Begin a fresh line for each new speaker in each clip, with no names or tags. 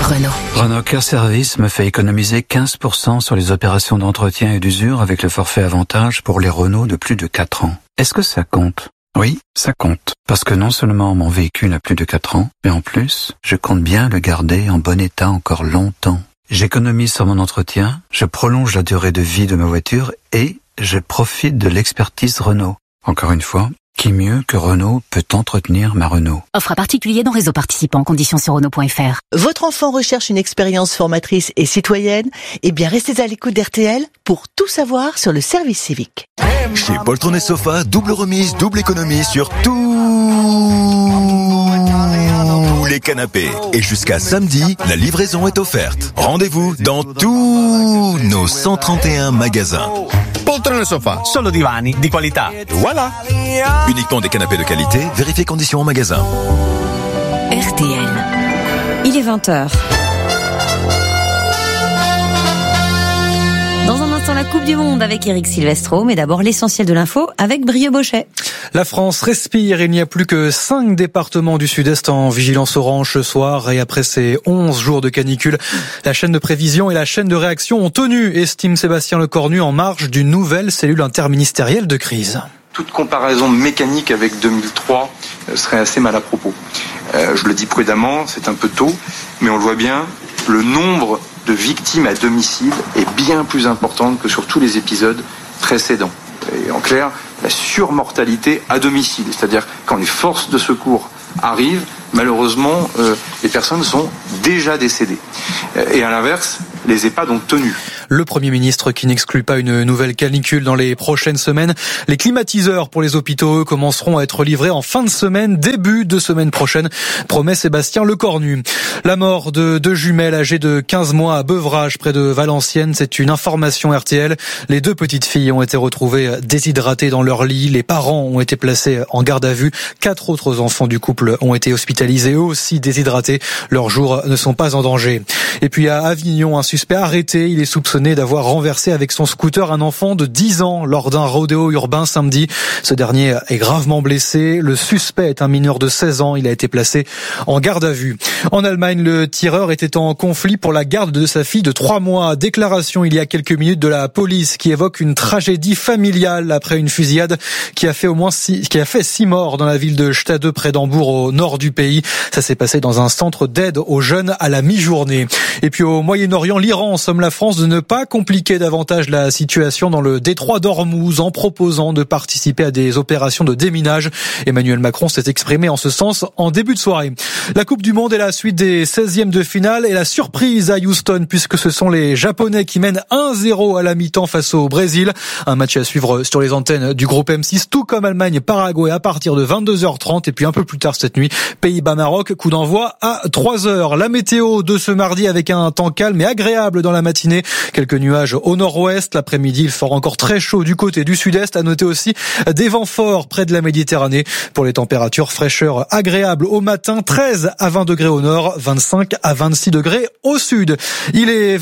Renault.
Renault Care Service me fait économiser 15% sur les opérations d'entretien et d'usure avec le forfait avantage pour les Renault de plus de 4 ans. Est-ce que ça compte ? Oui, ça compte. Parce que non seulement mon véhicule a plus de 4 ans, mais en plus, je compte bien le garder en bon état encore longtemps. J'économise sur mon entretien, je prolonge la durée de vie de ma voiture et je profite de l'expertise Renault. Encore une fois, qui mieux que Renault peut entretenir ma Renault?
Offre à particulier dans réseau participant, conditions sur Renault.fr.
Votre enfant recherche une expérience formatrice et citoyenne? Eh bien, restez à l'écoute d'RTL pour tout savoir sur le service civique.
Chez Poltron et Sofa, double remise, double économie sur tous les canapés. Et jusqu'à samedi, la livraison est offerte. Rendez-vous dans tous nos 131 magasins.
Poltron e Sofa, solo divani di qualità. Voilà.
Uniquement des canapés de qualité, vérifiez conditions en magasin.
RTL.
Il est 20h. Dans un instant, la Coupe du Monde avec Eric Silvestro, mais d'abord l'essentiel de l'info avec Brieux Bochet.
La France respire, il n'y a plus que 5 départements du Sud-Est en vigilance orange ce soir et après ces 11 jours de canicule, la chaîne de prévision et la chaîne de réaction ont tenu, estime Sébastien Lecornu en marge d'une nouvelle cellule interministérielle de crise.
Toute comparaison mécanique avec 2003 serait assez mal à propos. Je le dis prudemment, c'est un peu tôt, mais on le voit bien, le nombre de victimes à domicile est bien plus important que sur tous les épisodes précédents. Et en clair, la surmortalité à domicile, c'est-à-dire quand les forces de secours arrivent, malheureusement, les personnes sont déjà décédées. Et à l'inverse, les EHPAD ont tenu.
Le Premier ministre qui n'exclut pas une nouvelle canicule dans les prochaines semaines. Les climatiseurs pour les hôpitaux, eux, commenceront à être livrés en fin de semaine, début de semaine prochaine, promet Sébastien Lecornu. La mort de 2 jumelles âgées de 15 mois à Beuvrages, près de Valenciennes, c'est une information RTL. Les 2 petites filles ont été retrouvées déshydratées dans leur lit. Les parents ont été placés en garde à vue. 4 autres enfants du couple ont été hospitalisés, eux aussi déshydratés. Leurs jours ne sont pas en danger. Et puis à Avignon, un suspect arrêté. Il est soupçonné d'avoir renversé avec son scooter un enfant de 10 ans lors d'un rodéo urbain samedi. Ce dernier est gravement blessé. Le suspect est un mineur de 16 ans. Il a été placé en garde à vue. En Allemagne, le tireur était en conflit pour la garde de sa fille de 3 mois. Déclaration il y a quelques minutes de la police qui évoque une tragédie familiale après une fusillade qui a fait 6 morts dans la ville de Stade près d'Hambourg au nord du pays. Ça s'est passé dans un centre d'aide aux jeunes à la mi-journée. Et puis au Moyen-Orient, l'Iran somme la France de ne pas compliquer davantage la situation dans le détroit d'Ormuz en proposant de participer à des opérations de déminage. Emmanuel Macron s'est exprimé en ce sens en début de soirée. La Coupe du Monde est la suite des 16e de finale et la surprise à Houston puisque ce sont les Japonais qui mènent 1-0 à la mi-temps face au Brésil. Un match à suivre sur les antennes du groupe M6, tout comme Allemagne-Paraguay à partir de 22h30 et puis un peu plus tard cette nuit, Pays-Bas-Maroc, coup d'envoi à 3h. La météo de ce mardi avec un temps calme et agréable dans la matinée. Quelques nuages au nord-ouest. L'après-midi, il fera encore très chaud du côté du sud-est. À noter aussi des vents forts près de la Méditerranée. Pour les températures, fraîcheur agréable au matin, 13 à 20 degrés au nord, 25 à 26 degrés au sud. Il est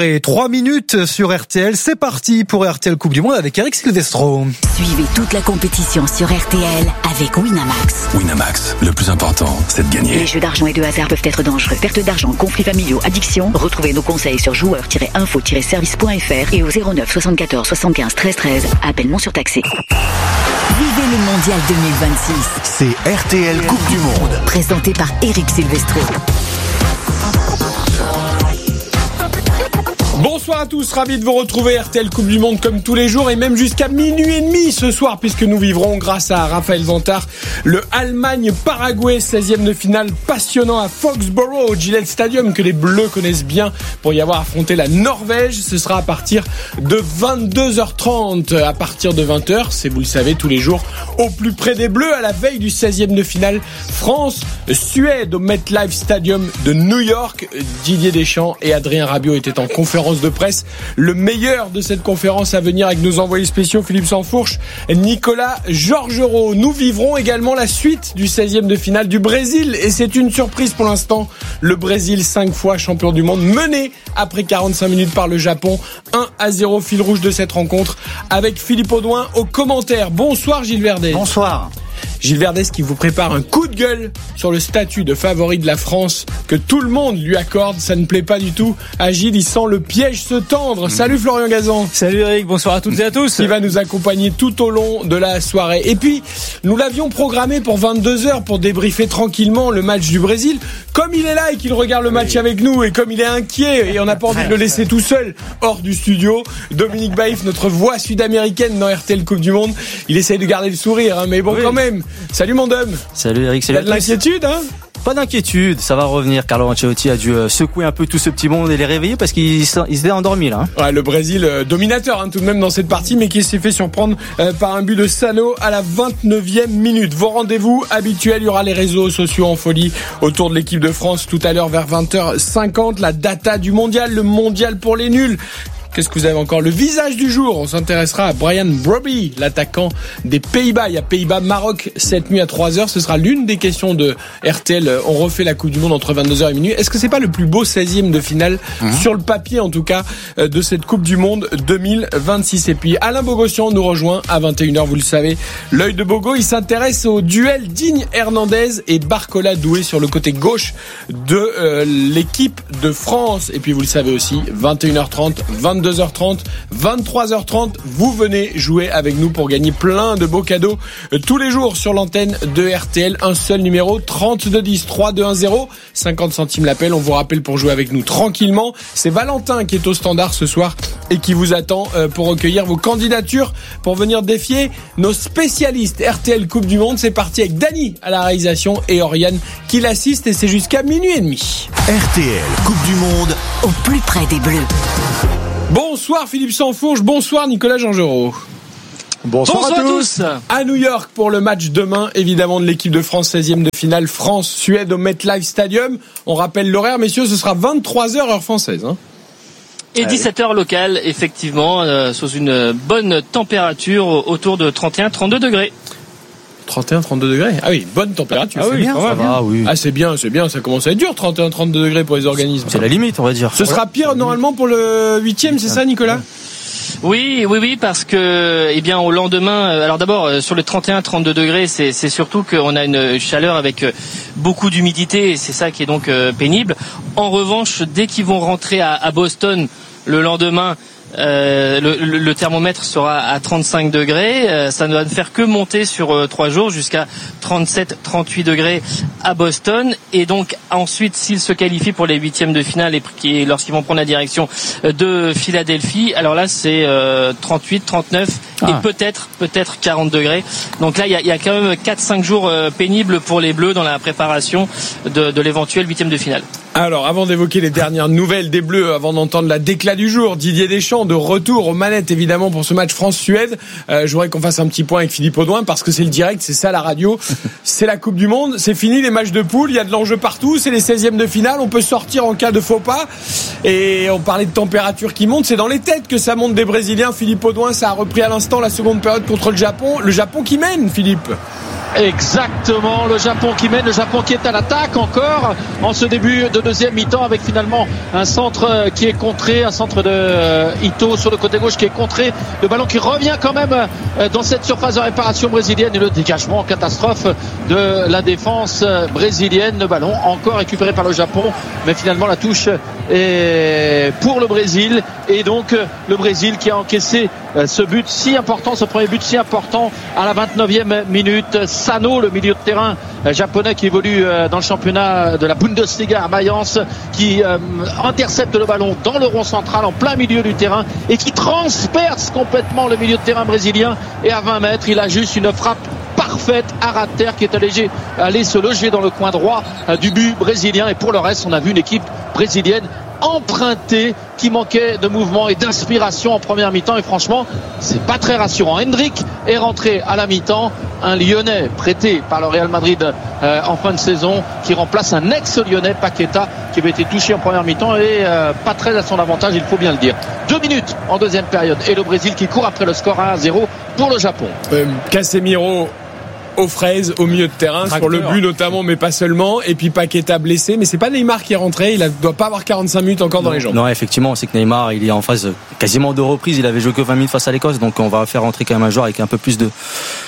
20h03 sur RTL. C'est parti pour RTL Coupe du Monde avec Eric Silvestro.
Suivez toute la compétition sur RTL avec Winamax.
Winamax, le plus important, c'est de gagner.
Les jeux d'argent et de hasard peuvent être dangereux. Perte d'argent, conflits familiaux, addiction. Retrouvez nos conseils sur joueurs-info-service.fr et au 09 74 75 13 13. Appel non surtaxé. Vivez le Mondial 2026.
C'est RTL Coupe du Monde.
Présenté par Eric Silvestro.
Bonsoir à tous, ravi de vous retrouver. RTL Coupe du Monde comme tous les jours et même jusqu'à minuit et demi ce soir puisque nous vivrons grâce à Raphaël Vantard le Allemagne-Paraguay 16e de finale passionnant à Foxborough au Gillette Stadium que les Bleus connaissent bien pour y avoir affronté la Norvège. Ce sera à partir de 22h30, à partir de 20h, c'est vous le savez tous les jours au plus près des Bleus à la veille du 16e de finale France-Suède au MetLife Stadium de New York. Didier Deschamps et Adrien Rabiot étaient en conférence de presse, le meilleur de cette conférence à venir avec nos envoyés spéciaux Philippe Sansfourche, Nicolas Georgerot. Nous vivrons également la suite du 16e de finale du Brésil et c'est une surprise pour l'instant. Le Brésil, 5 fois champion du monde, mené après 45 minutes par le Japon, 1-0 fil rouge de cette rencontre avec Philippe Audouin aux commentaires. Bonsoir Gilles Verdet.
Bonsoir.
Gilles Verdez qui vous prépare un coup de gueule sur le statut de favori de la France que tout le monde lui accorde. Ça ne plaît pas du tout à Gilles, il sent le piège se tendre. Salut Florian Gazan.
Salut Eric, bonsoir à toutes et à tous.
Qui va nous accompagner tout au long de la soirée. Et puis, nous l'avions programmé pour 22h pour débriefer tranquillement le match du Brésil. Comme il est là et qu'il regarde le match avec nous et comme il est inquiet et on n'a pas envie de le laisser tout seul hors du studio, Dominique Baïf, notre voix sud-américaine dans RTL Coupe du Monde, il essaye de garder le sourire, hein, mais bon quand même. Salut mon Dom.
Salut Eric, salut.
Il y a de l'inquiétude, hein?
Pas d'inquiétude, ça va revenir. Carlo Ancelotti a dû secouer un peu tout ce petit monde et les réveiller parce qu'ils étaient endormis là.
Ouais, le Brésil dominateur tout de même dans cette partie, mais qui s'est fait surprendre par un but de Sano à la 29e minute. Vos rendez-vous habituels, il y aura les réseaux sociaux en folie autour de l'équipe de France tout à l'heure vers 20h50. La data du mondial, le mondial pour les nuls. Qu'est-ce que vous avez encore? Le visage du jour, on s'intéressera à Brian Brobby, l'attaquant des Pays-Bas. Il y a Pays-Bas-Maroc cette nuit à 3h. Ce sera l'une des questions de RTL. On refait la Coupe du Monde entre 22h et minuit. Est-ce que c'est pas le plus beau 16e de finale, sur le papier en tout cas, de cette Coupe du Monde 2026? Et puis Alain Bogossian nous rejoint à 21h, vous le savez. L'œil de Bogo, il s'intéresse au duel Digne Hernandez et Barcola Doué sur le côté gauche de l'équipe de France. Et puis vous le savez aussi, 21h30, 22h30, 23h30, vous venez jouer avec nous pour gagner plein de beaux cadeaux tous les jours sur l'antenne de RTL. Un seul numéro, 3210 3210, 50 centimes l'appel. On vous rappelle pour jouer avec nous tranquillement. C'est Valentin qui est au standard ce soir et qui vous attend pour recueillir vos candidatures pour venir défier nos spécialistes RTL Coupe du Monde. C'est parti avec Dany à la réalisation et Oriane qui l'assiste et c'est jusqu'à minuit et demi.
RTL Coupe du Monde
au plus près des Bleus.
Bonsoir Philippe Sansfourche, bonsoir Nicolas Jean-Giraud.
Bonsoir à tous.
À New York pour le match demain, évidemment, de l'équipe de France, 16e de finale, France-Suède au MetLife Stadium. On rappelle l'horaire, messieurs, ce sera 23h heure française.
Et 17h locale, effectivement, sous une bonne température, autour de 31-32 degrés.
31-32 degrés. Ah oui, bonne température.
Ah oui, bien, ça va, oui.
Ah c'est bien, ça commence à être dur, 31-32 degrés pour les organismes.
C'est la limite, on va dire.
Ce sera pire normalement pour le 8e, c'est ça Nicolas ?
Oui, parce que, eh bien, au lendemain, alors d'abord, sur le 31-32 degrés, c'est surtout qu'on a une chaleur avec beaucoup d'humidité, et c'est ça qui est donc pénible. En revanche, dès qu'ils vont rentrer à Boston le lendemain, le thermomètre sera à 35 degrés. Ça ne va ne faire que monter sur 3 jours jusqu'à 37-38 degrés à Boston. Et donc ensuite, s'ils se qualifient pour les 8e de finale et lorsqu'ils vont prendre la direction de Philadelphie, alors là c'est 38, 39 et peut-être 40 degrés. Donc là il y a quand même 4-5 jours pénibles pour les Bleus dans la préparation de l'éventuel 8e de finale.
Alors, avant d'évoquer les dernières nouvelles des Bleus, avant d'entendre la déclat du jour, Didier Deschamps de retour aux manettes évidemment pour ce match France-Suède, je voudrais qu'on fasse un petit point avec Philippe Audouin parce que c'est le direct, c'est ça la radio, c'est la Coupe du Monde, c'est fini les matchs de poule, il y a de l'enjeu partout, c'est les 16e de finale, on peut sortir en cas de faux pas et on parlait de température qui monte, c'est dans les têtes que ça monte des Brésiliens. Philippe Audouin, ça a repris à l'instant la seconde période contre le Japon qui mène Philippe.
Exactement, le Japon qui mène, le Japon qui est à l'attaque encore en ce début de deuxième mi-temps avec finalement un centre qui est contré, un centre de Ito sur le côté gauche qui est contré, le ballon qui revient quand même dans cette surface de réparation brésilienne et le dégagement en catastrophe de la défense brésilienne, le ballon encore récupéré par le Japon mais finalement la touche est pour le Brésil et donc le Brésil qui a encaissé ce but si important, ce premier but si important à la 29e minute. Sano, le milieu de terrain japonais qui évolue dans le championnat de la Bundesliga à Mayence, qui intercepte le ballon dans le rond central en plein milieu du terrain et qui transperce complètement le milieu de terrain brésilien et à 20 mètres il a juste une frappe parfaite à ras de terre qui est allée se loger dans le coin droit du but brésilien et pour le reste on a vu une équipe brésilienne emprunté, qui manquait de mouvement et d'inspiration en première mi-temps et franchement c'est pas très rassurant. Hendrick est rentré à la mi-temps, un Lyonnais prêté par le Real Madrid en fin de saison qui remplace un ex-Lyonnais, Paqueta, qui avait été touché en première mi-temps et pas très à son avantage, il faut bien le dire. 2 minutes en deuxième période et le Brésil qui court après le score 1-0 pour le Japon.
Casemiro aux fraises, au milieu de terrain, sur le but notamment, mais pas seulement. Et puis Paqueta blessé, mais c'est pas Neymar qui est rentré. Il doit pas avoir 45 minutes encore dans les jambes.
Non, effectivement, c'est que Neymar, il est en phase quasiment de reprise. Il avait joué que 20 minutes face à l'Écosse, donc on va faire rentrer quand même un joueur avec un peu plus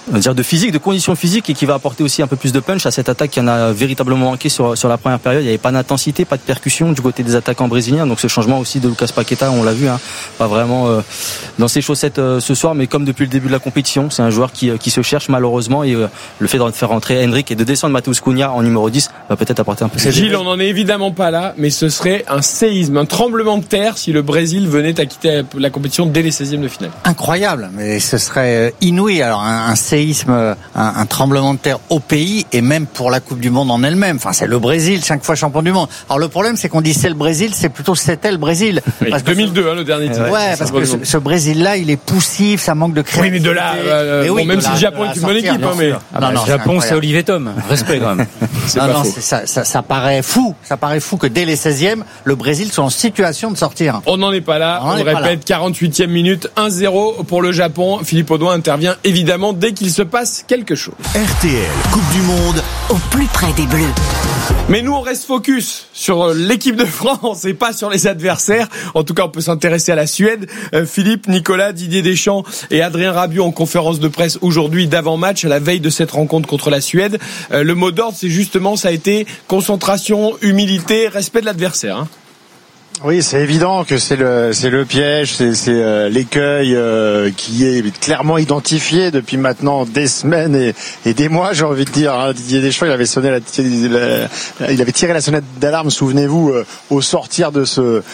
on va dire de physique, de conditions physiques, et qui va apporter aussi un peu plus de punch à cette attaque qui en a véritablement manqué sur la première période. Il n'y avait pas d'intensité, pas de percussion du côté des attaquants brésiliens. Donc ce changement aussi de Lucas Paqueta, on l'a vu, pas vraiment dans ses chaussettes ce soir, mais comme depuis le début de la compétition, c'est un joueur qui se cherche malheureusement, et le fait de faire rentrer Hendrick et de descendre Matheus Cunha en numéro 10 va peut-être apporter un peu.
Gilles, on n'en est évidemment pas là, mais ce serait un séisme, un tremblement de terre si le Brésil venait à quitter la compétition dès les 16e de finale.
Incroyable, mais ce serait inouï. Alors un séisme, un tremblement de terre au pays, et même pour la Coupe du Monde en elle-même. Enfin, c'est le Brésil, 5 fois champion du monde. Alors le problème, c'est qu'on dit c'est le Brésil, c'est plutôt c'était le Brésil.
Oui, parce 2002, le dernier titre.
Ouais, parce que ce Brésil-là, il est poussif, ça manque de créativité.
Oui, mais de là, bon, même si le Japon est une bonne équipe, mais.
Le Japon, c'est Olivier Tom. Respect quand même.
Ça paraît fou. Ça paraît fou que dès les 16e, le Brésil soit en situation de sortir.
On n'en est pas là. On le répète, 48e minute, 1-0 pour le Japon. Philippe Audouin intervient évidemment dès qu'il se passe quelque chose.
RTL, Coupe du Monde,
au plus près des Bleus.
Mais nous, on reste focus sur l'équipe de France et pas sur les adversaires. En tout cas, on peut s'intéresser à la Suède. Philippe, Nicolas, Didier Deschamps et Adrien Rabiot en conférence de presse aujourd'hui d'avant-match à la veille de cette rencontre contre la Suède. Le mot d'ordre, c'est justement, ça a été concentration, humilité, respect de l'adversaire.
Oui, c'est évident que c'est le piège, c'est l'écueil qui est clairement identifié depuis maintenant des semaines et des mois, j'ai envie de dire. Didier Deschamps, il avait avait tiré la sonnette d'alarme, souvenez-vous, au sortir de ces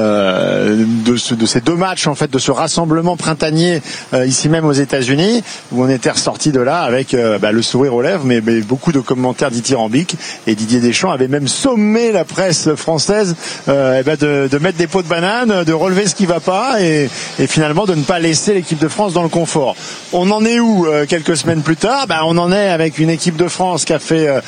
deux matchs, en fait, de ce rassemblement printanier ici même aux États-Unis, où on était ressorti de là avec le sourire aux lèvres, mais beaucoup de commentaires dithyrambiques. Et Didier Deschamps avait même sommé la presse française de mettre des pots de banane, de relever ce qui va pas et finalement de ne pas laisser l'équipe de France dans le confort. On en est où quelques semaines plus tard ? On en est avec une équipe de France qui a fait